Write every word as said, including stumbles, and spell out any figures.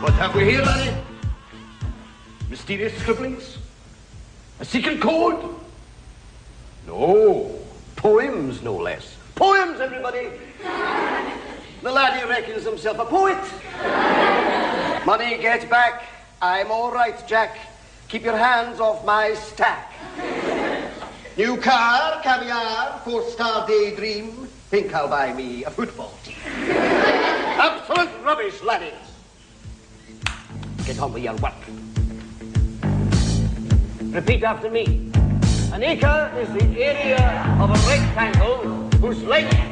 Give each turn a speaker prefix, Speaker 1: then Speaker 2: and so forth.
Speaker 1: What have we here, laddie? Mysterious scribblings? A secret code? No. Poems, no less. Poems, everybody. The laddie reckons himself a poet. Money, get back. I'm all right, Jack. Keep your hands off my stack. New car, caviar, four-star daydream. Think I'll buy me a football team. Absolute rubbish, laddies. Get on with your work. Repeat after me. An acre is the area of a rectangle whose length